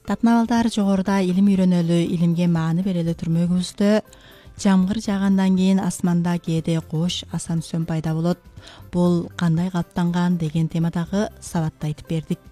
Татнабалдар жогоруда илим үйрөнөлү, илимге мааны берели түрмөгүбүздө жамгыр жаагандан кийин асманда кээде кош асан сөм пайда болот. Бул кандай калыптанган деген темадагы сабатты айтып бердик.